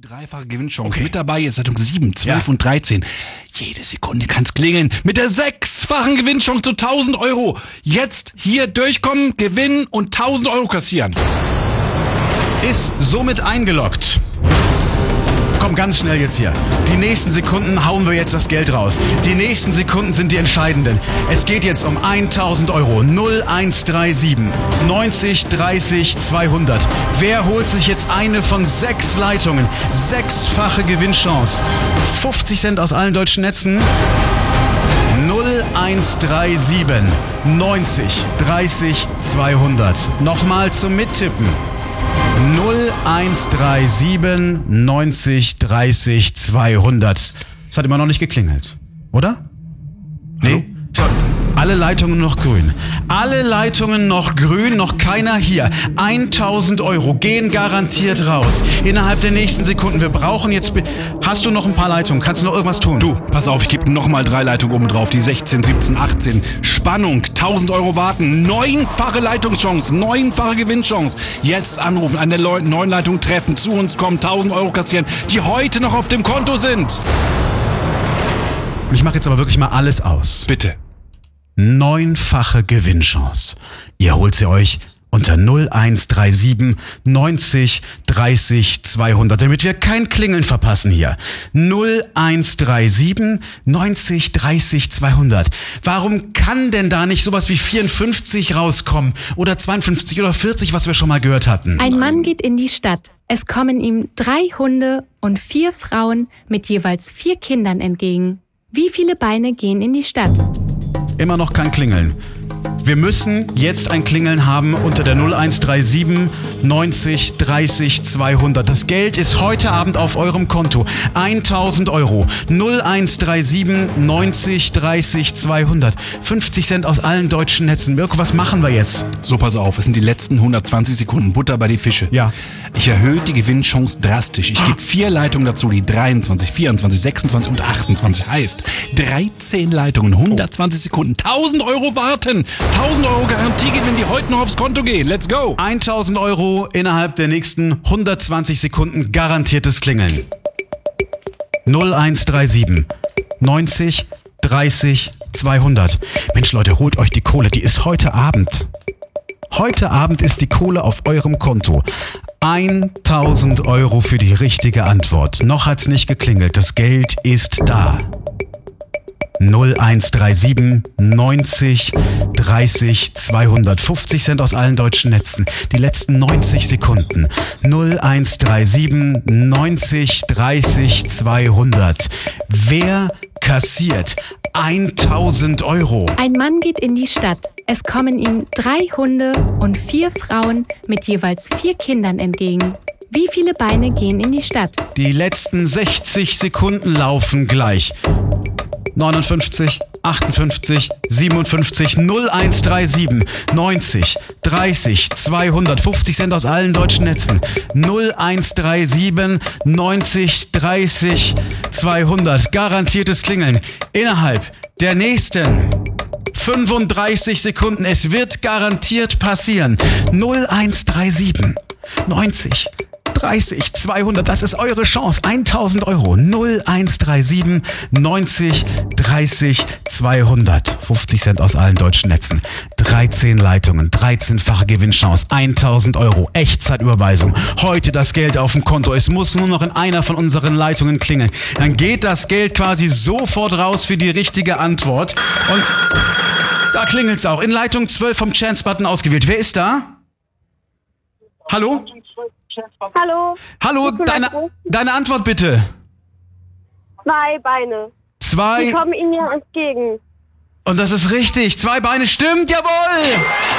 dreifache Gewinnchance. Mit dabei jetzt Leitung 7, 12 und 13. Jede Sekunde kann's klingeln. Mit der 6-fachen Gewinnchance zu 1000 Euro. Jetzt hier durchkommen, gewinnen und 1000 Euro kassieren. Ist somit eingeloggt. Komm, ganz schnell jetzt hier. Die nächsten Sekunden hauen wir jetzt das Geld raus. Die nächsten Sekunden sind die entscheidenden. Es geht jetzt um 1000 Euro. 0137 90 30 200. Wer holt sich jetzt eine von 6 Leitungen? 6-fache Gewinnchance. 50 Cent aus allen deutschen Netzen. 0137 90 30 200. Nochmal zum Mittippen. 0137 90 30 200. Es hat immer noch nicht geklingelt, oder? Nee? So, alle Leitungen noch grün. Alle Leitungen noch grün, noch keiner hier. 1000 Euro gehen garantiert raus. Innerhalb der nächsten Sekunden. Wir brauchen jetzt... Hast du noch ein paar Leitungen? Kannst du noch irgendwas tun? Du, pass auf, ich gebe nochmal 3 Leitungen oben drauf. Die 16, 17, 18. Spannung, 1000 Euro warten. 9-fache Leitungschance, 9-fache Gewinnchance. Jetzt anrufen, an der neuen Leitung treffen, zu uns kommen, 1000 Euro kassieren, die heute noch auf dem Konto sind. Und ich mache jetzt aber wirklich mal alles aus. Bitte. 9-fache Gewinnchance. Ihr holt sie euch unter 0137 90 30 200, damit wir kein Klingeln verpassen hier. 0137 90 30 200. Warum kann denn da nicht sowas wie 54 rauskommen? Oder 52 oder 40, was wir schon mal gehört hatten? Ein Mann geht in die Stadt. Es kommen ihm 3 Hunde und 4 Frauen mit jeweils 4 Kindern entgegen. Wie viele Beine gehen in die Stadt? Immer noch kein Klingeln. Wir müssen jetzt ein Klingeln haben unter der 0137 90 30 200. Das Geld ist heute Abend auf eurem Konto. 1000 Euro. 0137 90 30 200. 50 Cent aus allen deutschen Netzen. Mirko, was machen wir jetzt? So, pass auf, es sind die letzten 120 Sekunden. Butter bei die Fische. Ja. Ich erhöhe die Gewinnchance drastisch. Ich gebe 4 Leitungen dazu, die 23, 24, 26 und 28. Heißt 13 Leitungen, 120 Sekunden, 1000 Euro warten. 1000 Euro Garantie geben, wenn die heute noch aufs Konto gehen. Let's go. 1000 Euro innerhalb der nächsten 120 Sekunden garantiertes Klingeln. 0137 90 30 200. Mensch Leute, holt euch die Kohle, die ist heute Abend. Heute Abend ist die Kohle auf eurem Konto. 1000 Euro für die richtige Antwort. Noch hat's nicht geklingelt, das Geld ist da. 0137 90 30 200. 50 Cent aus allen deutschen Netzen. Die letzten 90 Sekunden. 0137 90 30 200. Wer kassiert 1000 Euro? Ein Mann geht in die Stadt. Es kommen ihm 3 Hunde und 4 Frauen mit jeweils 4 Kindern entgegen. Wie viele Beine gehen in die Stadt? Die letzten 60 Sekunden laufen gleich. 59, 58, 57, 0137, 90, 30, 200, 50 Cent aus allen deutschen Netzen. 0137, 90, 30, 200. Garantiertes Klingeln innerhalb der nächsten 35 Sekunden. Es wird garantiert passieren. 0137, 90, 30, 200, das ist eure Chance. 1000 Euro. 0137 90 30 200. 50 Cent aus allen deutschen Netzen. 13 Leitungen, 13-fache Gewinnchance. 1000 Euro. Echtzeitüberweisung. Heute das Geld auf dem Konto. Es muss nur noch in einer von unseren Leitungen klingeln. Dann geht das Geld quasi sofort raus für die richtige Antwort. Und da klingelt's auch. In Leitung 12 vom Chance-Button ausgewählt. Wer ist da? Hallo? Hallo. Hallo, deine Antwort bitte. 2 Beine. 2. Die kommen Ihnen ja entgegen. Und das ist richtig. 2 Beine stimmt, jawohl!